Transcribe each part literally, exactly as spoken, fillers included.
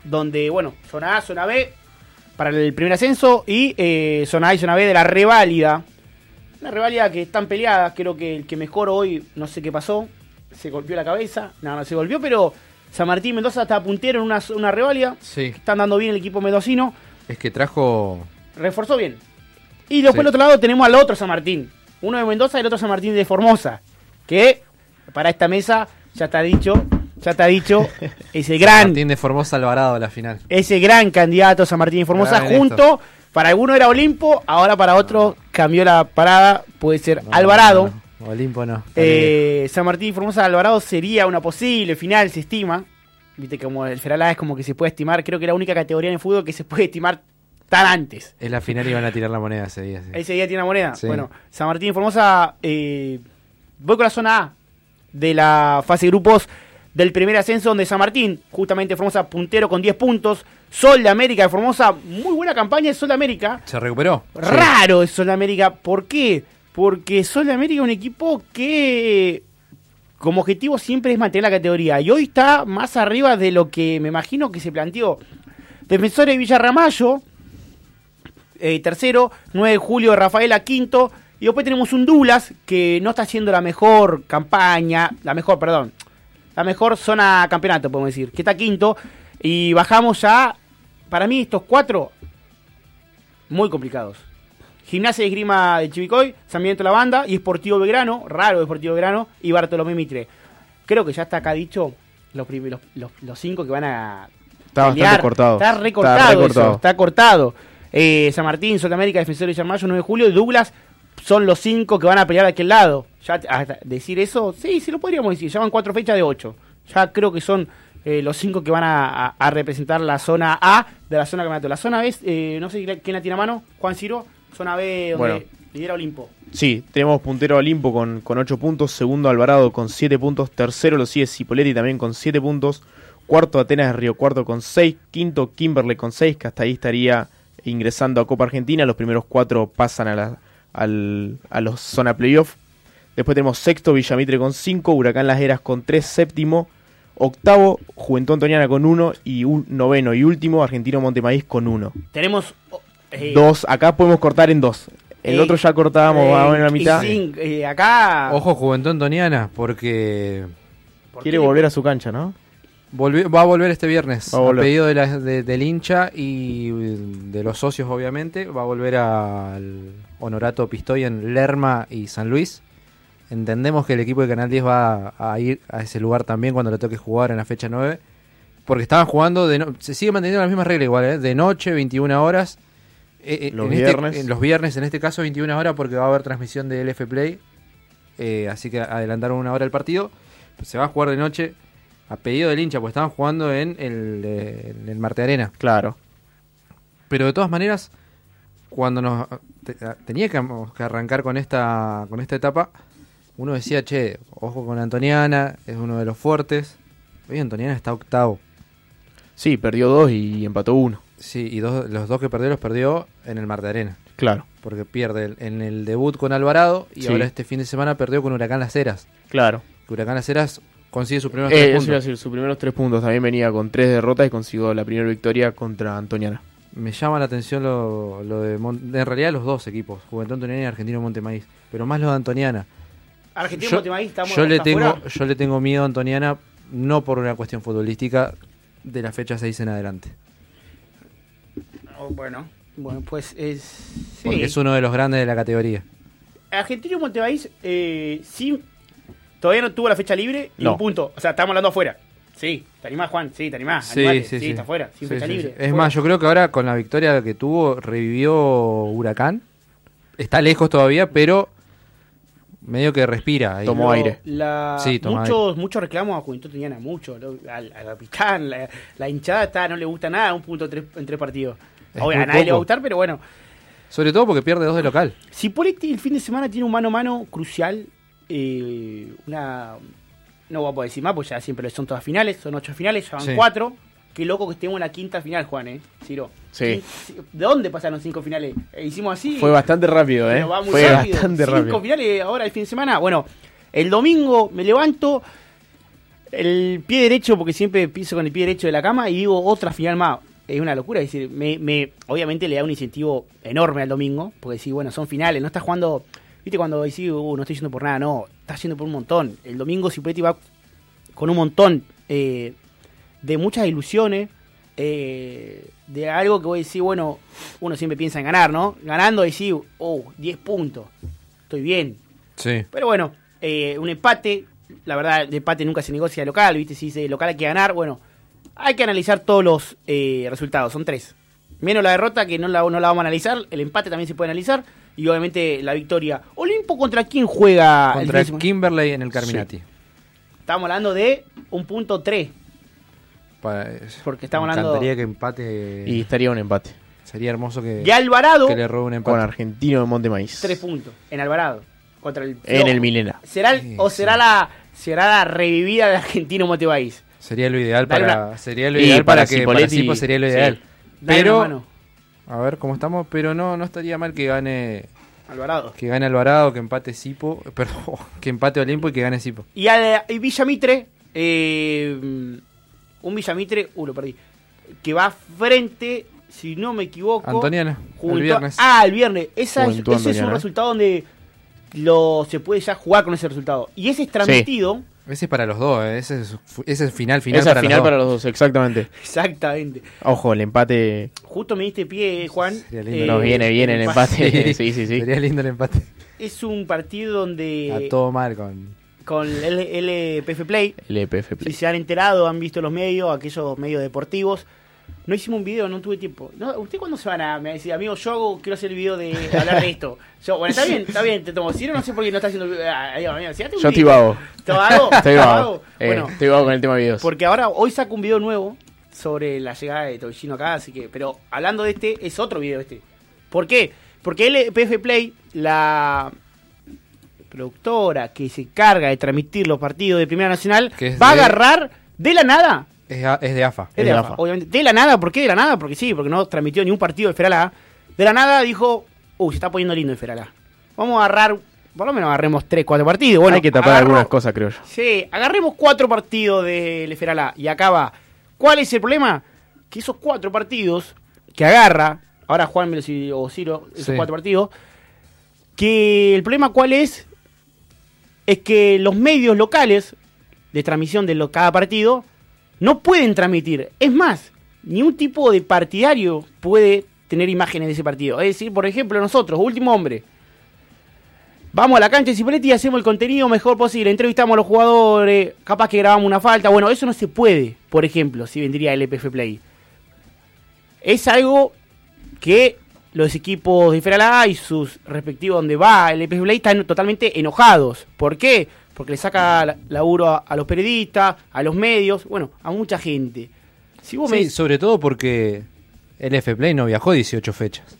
donde, bueno, zona A, zona B, para el primer ascenso, y eh, zona A y zona B de la reválida. Una reválida que están peleadas, creo que el que mejor hoy, no sé qué pasó, se golpeó la cabeza, no, no se golpeó, pero San Martín Mendoza está puntero en una, una reválida, sí. Están dando bien el equipo mendocino. Es que trajo... Reforzó bien. Y después, sí. Al otro lado tenemos al otro San Martín, uno de Mendoza y el otro San Martín de Formosa, que para esta mesa ya está dicho... Ya está dicho, ese gran... San Martín de Formosa Alvarado a la final. Ese gran candidato San Martín de Formosa, gran junto, esto. Para alguno era Olimpo, ahora para otro no. cambió la parada, puede ser no, Alvarado. No, no. Olimpo no. Eh, San Martín de Formosa Alvarado sería una posible final, se estima. Viste, como el Feralá es como que se puede estimar, creo que es la única categoría en el fútbol que se puede estimar tan antes. Es la final y van a tirar la moneda ese día. Sí. Ese día tiene la moneda. Sí. Bueno, San Martín de Formosa, eh, voy con la zona A de la fase de grupos del primer ascenso, donde San Martín, justamente Formosa puntero con diez puntos, Sol de América de Formosa, muy buena campaña de Sol de América. Se recuperó. Raro sí. Es Sol de América, ¿por qué? Porque Sol de América es un equipo que como objetivo siempre es mantener la categoría, y hoy está más arriba de lo que me imagino que se planteó. Defensores de Villarramayo, eh, tercero, nueve de julio de Rafaela, quinto, y después tenemos un Douglas que no está haciendo la mejor campaña, la mejor, perdón, la mejor zona campeonato, podemos decir, que está quinto, y bajamos ya, para mí estos cuatro, muy complicados. Gimnasia y Esgrima de Chivicoy, San Miguel de la Banda, y Sportivo Belgrano, raro Sportivo Belgrano, y Bartolomé Mitre. Creo que ya está acá dicho los, los, los, los cinco que van a Está pelear. Bastante cortado. Está recortado, está recortado. Eso, está cortado. Eh, San Martín, Sudamérica, Defensor de Villarramayo, nueve de julio, y Douglas son los cinco que van a pelear de aquel lado. Ya hasta decir eso, sí, sí lo podríamos decir. Ya van cuatro fechas de ocho. Ya creo que son eh, los cinco que van a, a, a representar la zona A de la zona campeonato. La zona B, eh, no sé quién la tiene a mano, Juan Ciro, zona B donde bueno, lidera Olimpo. Sí, tenemos puntero Olimpo con, con ocho puntos, segundo Alvarado con siete puntos, tercero lo sigue Cipolletti también con siete puntos, cuarto Atenas de Río Cuarto con seis, quinto Kimberley con seis, que hasta ahí estaría ingresando a Copa Argentina. Los primeros cuatro pasan a la Al, a los zona playoff. Después tenemos sexto Villamitre con cinco, Huracán Las Heras con tres, séptimo, octavo Juventud Antoniana con uno, y un, noveno y último Argentino Montemaíz con uno. Tenemos eh, dos, acá podemos cortar en dos. El eh, otro ya cortábamos eh, en la mitad. Sí, eh, acá. Ojo Juventud Antoniana, porque ¿Por quiere volver a su cancha, ¿no? Volvi- va a volver este viernes, a, a pedido de la, de, del hincha y de los socios, obviamente. Va a volver al Honorato Pistoy en Lerma y San Luis. Entendemos que el equipo de Canal diez va a, a ir a ese lugar también cuando le toque jugar en la fecha nueve, porque estaban jugando, de no- se sigue manteniendo las mismas reglas igual, ¿eh? De noche, veintiuna horas. Eh, los en viernes. Este, en los viernes, en este caso veintiuna horas, porque va a haber transmisión del F Play. Eh, así que adelantaron una hora el partido. Pues se va a jugar de noche a pedido del hincha, pues estaban jugando en el, eh, en el Marte Arena. Claro. Pero de todas maneras, cuando nos te, tenía que, que arrancar con esta con esta etapa, uno decía, che, ojo con Antoniana, es uno de los fuertes. Hoy Antoniana está octavo. Sí, perdió dos y empató uno. Sí, y dos, los dos que perdió los perdió en el Marte Arena. Claro. Porque pierde el, en el debut con Alvarado y Sí. ahora este fin de semana perdió con Huracán Las Heras. Claro. Que Huracán Las Heras consigue sus primeros Eh, tres eso puntos. iba a decir, sus primeros tres puntos. También venía con tres derrotas y consiguió la primera victoria contra Antoniana. Me llama la atención lo, lo de, Mon- en realidad los dos equipos, Juventud Antoniana y Argentino Montemaíz, pero más lo de Antoniana. Argentino Yo, Montemaíz estamos yo le está tengo, fuera. yo le tengo miedo a Antoniana, no por una cuestión futbolística, de la fecha seis en adelante. Oh, bueno, bueno, pues es. Sí. Porque es uno de los grandes de la categoría. Argentino Montemaíz, eh, sí, todavía no tuvo la fecha libre y No. un punto. O sea, estamos hablando afuera. Sí, ¿te animás, Juan? Sí, te animás. Sí, animate. sí, sí, sí. está afuera, sin Sí, fecha sí, libre. sí. Es fuera. más, yo creo que ahora con la victoria que tuvo, revivió Huracán. Está lejos todavía, pero medio que respira. ahí. Tomó Pero aire. La... Sí, tomó muchos, muchos reclamos a Juventud Antoniana, mucho. ¿no? Al, al capitán, la, la hinchada está, no le gusta nada, un punto tres, en tres partidos. Es Obvio, muy a nadie le va a poco. gustar, pero bueno. Sobre todo porque pierde dos de local. Cipolletti el fin de semana tiene un mano a mano crucial. Eh, una No voy a poder decir más, pues ya siempre son todas finales, son ocho finales, ya van Sí. cuatro. Qué loco que estemos en la quinta final, Juan, ¿eh? Ciro. Sí. ¿De dónde pasaron cinco finales? Eh, hicimos así. Fue bastante rápido, ¿eh? Pero va muy Fue rápido. bastante Cinco rápido. finales ahora el fin de semana. Bueno, el domingo me levanto. el pie derecho, porque siempre pienso con el pie derecho de la cama y digo otra final más. Es una locura, es decir, me, me, obviamente le da un incentivo enorme al domingo, porque decís, bueno, son finales, no estás jugando, viste cuando decís, uh, no estoy yendo por nada, no, estás yendo por un montón. El domingo Cipolletti va con un montón eh, de muchas ilusiones, eh, de algo que voy a decir, bueno, uno siempre piensa en ganar, ¿no? Ganando decís, oh, diez puntos, estoy bien. Sí. Pero bueno, eh, un empate, la verdad, el empate nunca se negocia de local, viste, si dice local hay que ganar, bueno, hay que analizar todos los eh, resultados, son tres. Menos la derrota, que no la, no la vamos a analizar. El empate también se puede analizar. Y obviamente la victoria. ¿Olimpo contra quién juega? Contra el Kimberley en el Carminati. Sí. Estamos hablando de un punto tres. Para, porque estamos me hablando... encantaría que empate... Y estaría un empate. Sería hermoso que, Y Alvarado... que le robe un empate. Con Argentino de Monte Maíz. Tres puntos. En Alvarado. Contra el... En no, el Milena. ¿Será el, Sí, ¿O será, sí. la, será la revivida de Argentino Montebaís? Sería lo ideal Dale para... una- Sería lo Y ideal para, para que... Para Cipolletti- Cipo sería lo sí. ideal. Dale Pero... una mano, A ver cómo estamos, pero no no estaría mal que gane Alvarado. que gane Alvarado, que empate Cipo, perdón, que empate Olimpo y que gane Cipo. Y, al, y Villamitre, eh, un Villamitre, uh, lo perdí, que va frente, si no me equivoco, Antoniana, junto el viernes. A, ah, el viernes. Esa es, Juventud ese es un Antoniana. resultado donde lo se puede ya jugar con ese resultado. Y ese es transmitido, Ese es para los dos, eh, ese es ese es final final Esa para final los para dos. los dos, exactamente. exactamente. Ojo, el empate Justo me diste pie, Juan. Sería lindo. nos viene bien el empate. Sí, sí, sí. Sería lindo el empate. Es un partido donde A todo mal con con el L P F Play, El E P F si Play. se han enterado, han visto los medios, aquellos medios deportivos. No hicimos un video, no tuve tiempo. No, ¿usted cuándo se van a me decir, amigo, yo hago, quiero hacer el video de hablar de esto? Yo, bueno, está bien, está bien, te tomo. Si no, no sé por qué no está haciendo el video. Ah, amigo, amigo, si hazte un Yo estoy video. vago. ¿Te vago? Estoy ¿Te vago. Eh, Bueno, estoy vago con el tema de videos. porque ahora, hoy saco un video nuevo sobre la llegada de Toshino acá, así que, pero hablando de este, es otro video este. ¿Por qué? Porque L P F Play, la productora que se carga de transmitir los partidos de Primera Nacional, Que es va a de- agarrar de la nada. es, a- es de AFA. Es de AFA, obviamente. De la nada, ¿por qué de la nada? Porque sí, porque no transmitió ni un partido de Feral A. De la nada dijo, uy, se está poniendo lindo el Feral A. Vamos a agarrar, por lo menos agarremos tres, cuatro partidos. Bueno, Hay que tapar agarro- algunas cosas, creo yo. Sí, agarremos cuatro partidos de Feral A y acá va. ¿Cuál es el problema? Que esos cuatro partidos que agarra, ahora Juan me lo si- o Ciro, esos Sí. cuatro partidos, que el problema cuál es, es que los medios locales de transmisión de lo- cada partido no pueden transmitir. Es más, ni un tipo de partidario puede tener imágenes de ese partido. Es decir, por ejemplo, nosotros, Último Hombre, vamos a la cancha de Cipolletti y hacemos el contenido mejor posible. Entrevistamos a los jugadores, capaz que grabamos una falta. Bueno, eso no se puede, por ejemplo, si vendría el E P F Play. Es algo que los equipos de Feral A y sus respectivos donde va el E P F Play están totalmente enojados. ¿Por qué? Porque le saca la- laburo a, a los periodistas, a los medios, bueno, a mucha gente. Si vos Sí, me... sobre todo porque el F Play no viajó dieciocho fechas.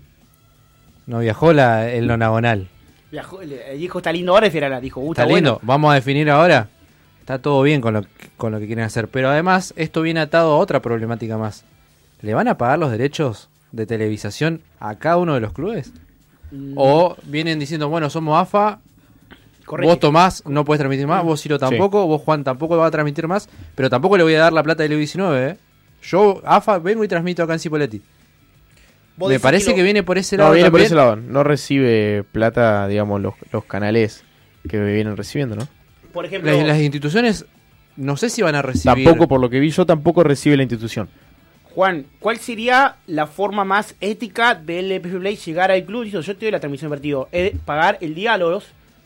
No viajó la, el nonagonal. Viajó, el, el hijo está lindo ahora de Feral A, dijo, uh, Está está lindo, bueno. vamos a definir ahora. Está todo bien con lo, que- con lo que quieren hacer. Pero además, esto viene atado a otra problemática más. ¿Le van a pagar los derechos de televisación a cada uno de los clubes? Mm, ¿O vienen diciendo, bueno, somos AFA, correcto. vos Tomás no puedes transmitir más, vos Ciro tampoco, vos Juan tampoco va a transmitir más, pero tampoco le voy a dar la plata de L diecinueve, ¿eh? Yo, AFA, vengo y transmito acá en Cipolletti. Vos Me decís parece que, lo- viene por ese lado No, viene por también. ese lado. No recibe plata, digamos, los, los canales que vienen recibiendo, ¿no? Por ejemplo, Las, las instituciones, no sé si van a recibir... Tampoco, por lo que vi yo, tampoco recibe la institución. Juan, ¿cuál sería la forma más ética del E P F Play llegar al club? Dice, yo te doy la transmisión del partido. Es pagar el diálogos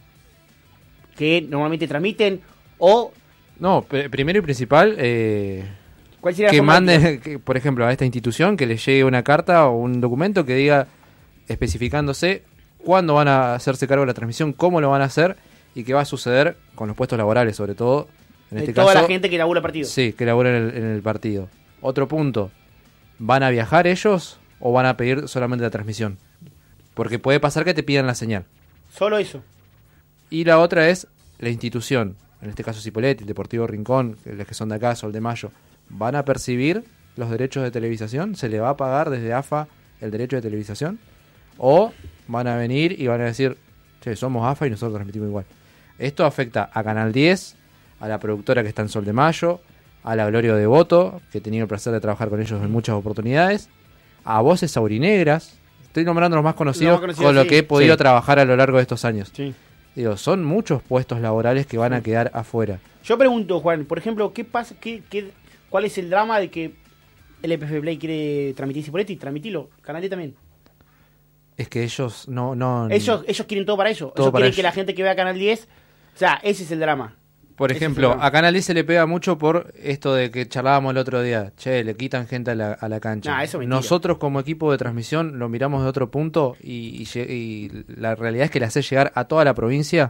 que normalmente transmiten o... No, pr- primero y principal, eh, ¿Cuál sería la que forma ética? manden, que, por ejemplo, a esta institución que le llegue una carta o un documento que diga, especificándose cuándo van a hacerse cargo de la transmisión, cómo lo van a hacer y qué va a suceder con los puestos laborales, sobre todo. En De este toda caso, la gente que labura el partido. sí, que laburan en el, en el partido. Otro punto, ¿van a viajar ellos o van a pedir solamente la transmisión? Porque puede pasar que te pidan la señal. Solo eso. Y la otra es la institución, en este caso Cipolletti, el Deportivo Rincón, los que son de acá, Sol de Mayo, ¿van a percibir los derechos de televisación? ¿Se le va a pagar desde AFA el derecho de televisación? ¿O van a venir y van a decir, che, somos AFA y nosotros transmitimos igual? Esto afecta a Canal diez, a la productora que está en Sol de Mayo, a la Gloria Devoto, que he tenido el placer de trabajar con ellos en muchas oportunidades, a Voces Aurinegras. Estoy nombrando los más conocidos, más conocidos con lo sí. que he podido Sí. trabajar a lo largo de estos años. Sí. Digo, son muchos puestos laborales que van a quedar afuera. Yo pregunto, Juan, por ejemplo, ¿qué pasa, qué, qué, ¿cuál es el drama de que L P F Play quiere transmitir Cipolletti? Transmitilo, Canal diez también. Es que ellos no... no Ellos, ellos quieren todo para ellos. Todo ellos para quieren ellos. que la gente que vea Canal diez... O sea, ese es el drama. Por Ese ejemplo, es el drama. a Canal diez se le pega mucho por esto de que charlábamos el otro día. Che, le quitan gente a la, a la cancha. Nah, eso es mentira. Nosotros como equipo de transmisión lo miramos de otro punto y, y, lle- y la realidad es que le hace llegar a toda la provincia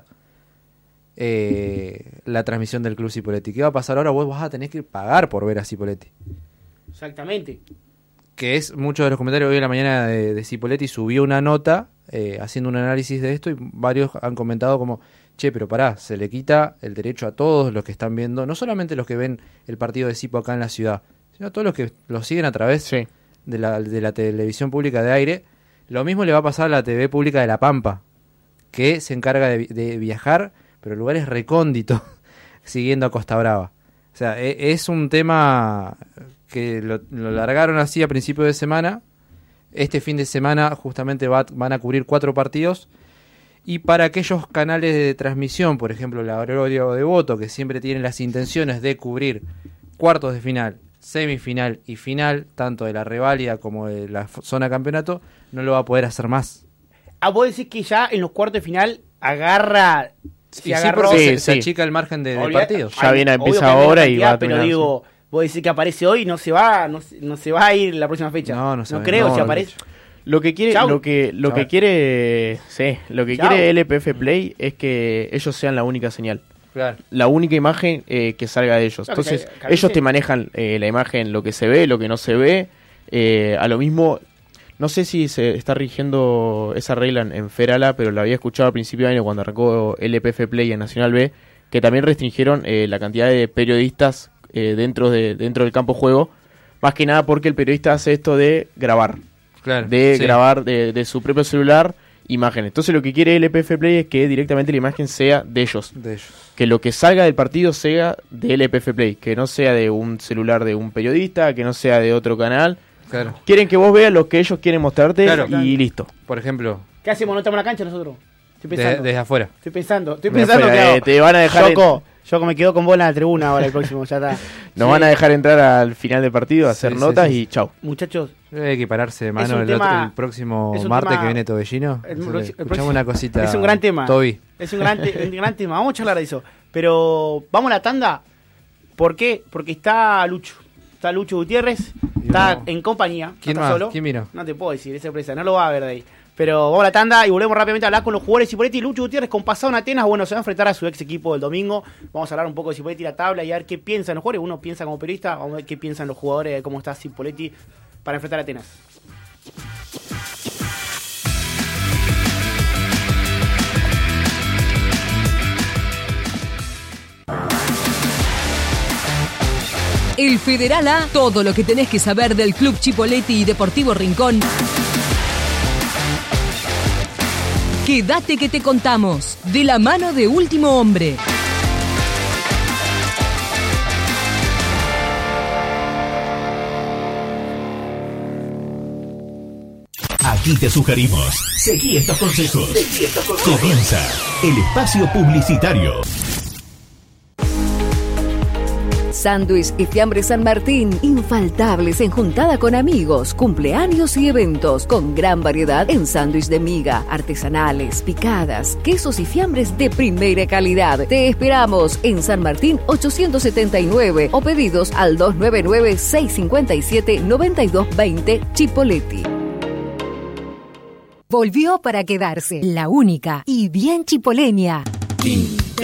eh, la transmisión del Club Cipolletti. ¿Qué va a pasar ahora? Vos vas a tener que pagar por ver a Cipolletti. Exactamente. Que es muchos de los comentarios. Hoy en la mañana de, de Cipolletti subió una nota eh, haciendo un análisis de esto y varios han comentado como, che, pero pará, se le quita el derecho a todos los que están viendo, no solamente los que ven el partido de Cipo acá en la ciudad, sino a todos los que lo siguen a través Sí. de, la, de la televisión pública de aire. Lo mismo le va a pasar a la T V pública de La Pampa, que se encarga de, de viajar, pero en lugares recónditos, siguiendo a Costa Brava. O sea, e- es un tema que lo, lo largaron así a principio de semana. Este fin de semana justamente va- van a cubrir cuatro partidos. Y para aquellos canales de transmisión, por ejemplo la Gloria Devoto, que siempre tienen las intenciones de cubrir cuartos de final, semifinal y final, tanto de la reválida como de la f- zona campeonato, no lo va a poder hacer más. Ah, vos decís que ya en los cuartos de final agarra... Y se sí, agarró- porque Sí, se, se sí. achica el margen de, de Olvidate- partidos. Ya viene, obvio empieza que hay menos ahora y cantidad, va a pero terminar, digo, vos decís que aparece hoy y no se va, no, se- no se va a ir la próxima fecha. No, no se va, creo, no, si no, aparece... Lo que quiere, Chau. lo que, lo Chau. que quiere, sí, lo que Chau. quiere L P F Play es que ellos sean la única señal, Claro. la única imagen eh, que salga de ellos. Claro, Entonces, que- que ellos avise. te manejan eh, la imagen, lo que se ve, lo que no se ve. Eh, a lo mismo, no sé si se está rigiendo esa regla en, en Ferala, pero la había escuchado al principio de año cuando arrancó L P F Play en Nacional B, que también restringieron eh, la cantidad de periodistas eh, dentro de dentro del campo de juego, más que nada porque el periodista hace esto de grabar. Claro. de sí. grabar de, de su propio celular imágenes. Entonces lo que quiere L P F Play es que directamente la imagen sea de ellos. De ellos. Que lo que salga del partido sea de L P F Play, que no sea de un celular de un periodista, que no sea de otro canal. Claro. Quieren que vos veas lo que ellos quieren mostrarte Claro. y listo. Por ejemplo, ¿Qué hacemos? ¿No estamos en la cancha nosotros? Estoy de- pensando. desde afuera. Estoy pensando. Estoy Mira, pensando espera, que eh, hago. te van a dejar Yoko, Yoko me quedo con vos en la tribuna ahora el próximo, ya está. Nos Sí. van a dejar entrar al final del partido a hacer Sí, sí, notas sí. y chau. Muchachos, Hay que pararse de mano un el, tema- otro- el próximo es un martes tema- que viene Tobellino. el Así pro- que el escuchamos próximo- una cosita. es un gran tema. Toby. Es un gran, te- un gran tema. Vamos a charlar de eso. Pero vamos a la tanda. ¿Por qué? Porque está Lucho. Está Lucho Gutiérrez. Y Está vamos. en compañía. No ¿Quién está más? solo. ¿Quién vino? No te puedo decir, es sorpresa. No lo va a ver de ahí. Pero vamos a la tanda y volvemos rápidamente a hablar con los jugadores de Cipolletti. Lucho Gutiérrez con pasado en Atenas. Bueno, se va a enfrentar a su ex equipo del domingo. Vamos a hablar un poco de Cipolletti y la tabla y a ver qué piensan los jugadores. Uno piensa como periodista. Vamos a ver qué piensan los jugadores de cómo está Cipolletti para enfrentar a Atenas. El Federal A, todo lo que tenés que saber del Club Cipolletti y Deportivo Rincón. Quédate que te contamos, de la mano de Último Hombre. Aquí te sugerimos, seguí estos consejos. Comienza el espacio publicitario. Sándwich y fiambre San Martín, infaltables en juntada con amigos, cumpleaños y eventos, con gran variedad en sándwich de miga, artesanales, picadas, quesos y fiambres de primera calidad. Te esperamos en San Martín ochocientos setenta y nueve o pedidos al dos nueve nueve, seis cinco siete, nueve dos dos cero Cipolletti. Volvió para quedarse, la única y bien chipoleña.